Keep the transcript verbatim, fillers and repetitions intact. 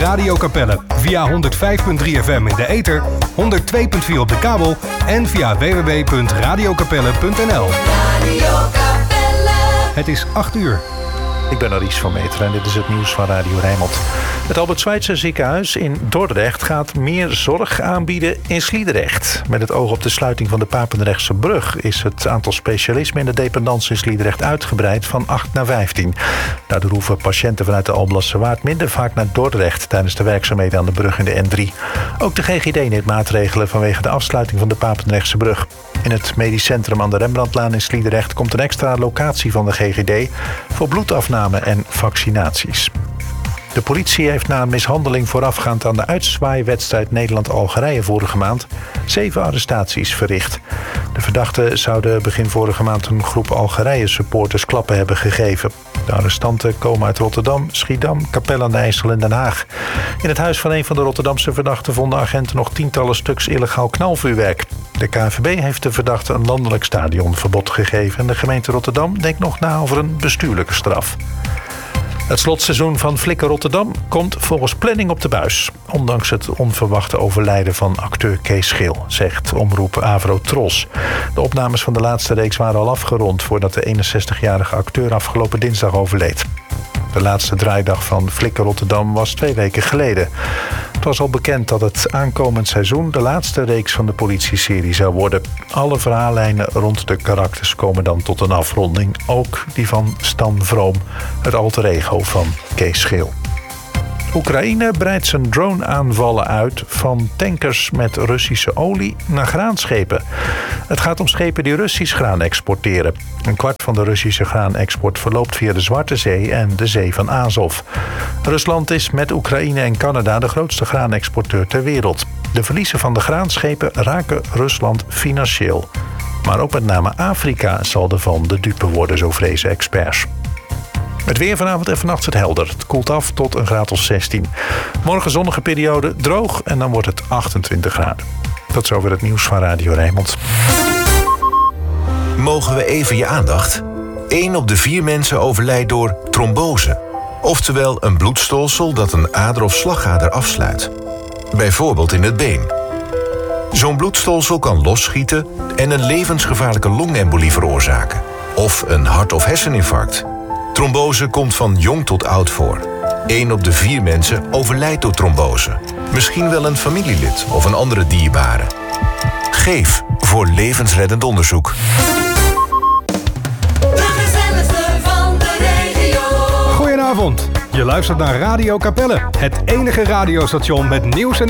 Radio Capelle. Via honderd vijf komma drie F M in de ether, honderd twee komma vier op de kabel en via w w w punt radio capelle punt n l. Radio Capelle. Het is acht uur. Ik ben Aries van Meteren en dit is het nieuws van Radio Rijnmond. Het Albert Schweitzer ziekenhuis in Dordrecht gaat meer zorg aanbieden in Sliedrecht. Met het oog op de sluiting van de Papendrechtse brug is het aantal specialismen in de dependance in Sliedrecht uitgebreid van acht naar vijftien. Daardoor hoeven patiënten vanuit de Alblasserwaard minder vaak naar Dordrecht tijdens de werkzaamheden aan de brug in de N drie. Ook de G G D neemt maatregelen vanwege de afsluiting van de Papendrechtse brug. In het medisch centrum aan de Rembrandtlaan in Sliedrecht komt een extra locatie van de G G D voor bloedafname en vaccinaties. De politie heeft na een mishandeling voorafgaand aan de uitzwaaiwedstrijd Nederland-Algerije vorige maand zeven arrestaties verricht. De verdachten zouden begin vorige maand een groep Algerije-supporters klappen hebben gegeven. De arrestanten komen uit Rotterdam, Schiedam, Capelle aan de IJssel en Den Haag. In het huis van een van de Rotterdamse verdachten vonden agenten nog tientallen stuks illegaal knalvuurwerk. De K N V B heeft de verdachten een landelijk stadionverbod gegeven en de gemeente Rotterdam denkt nog na over een bestuurlijke straf. Het slotseizoen van Flikker Rotterdam komt volgens planning op de buis. Ondanks het onverwachte overlijden van acteur Kees Schil, zegt omroep Avro Tros. De opnames van de laatste reeks waren al afgerond voordat de eenenzestigjarige acteur afgelopen dinsdag overleed. De laatste draaidag van Flikker Rotterdam was twee weken geleden. Het was al bekend dat het aankomend seizoen de laatste reeks van de politieserie zou worden. Alle verhaallijnen rond de karakters komen dan tot een afronding. Ook die van Stan Vroom, het alter ego van Kees Schil. Oekraïne breidt zijn drone-aanvallen uit van tankers met Russische olie naar graanschepen. Het gaat om schepen die Russisch graan exporteren. Een kwart van de Russische graanexport verloopt via de Zwarte Zee en de Zee van Azov. Rusland is met Oekraïne en Canada de grootste graanexporteur ter wereld. De verliezen van de graanschepen raken Rusland financieel. Maar ook met name Afrika zal ervan de dupe worden, zo vrezen experts. Het weer vanavond en vannacht is het helder. Het koelt af tot een graad of zestien. Morgen zonnige periode, droog en dan wordt het achtentwintig graden. Tot zover het nieuws van Radio Rijnmond. Mogen we even je aandacht? Eén op de vier mensen overlijdt door trombose. Oftewel een bloedstolsel dat een ader of slagader afsluit. Bijvoorbeeld in het been. Zo'n bloedstolsel kan losschieten en een levensgevaarlijke longembolie veroorzaken. Of een hart- of herseninfarct. Trombose komt van jong tot oud voor. Eén op de vier mensen overlijdt door trombose. Misschien wel een familielid of een andere dierbare. Geef voor levensreddend onderzoek. De gezelligste van de regio. Goedenavond. Je luistert naar Radio Capelle. Het enige radiostation met nieuws en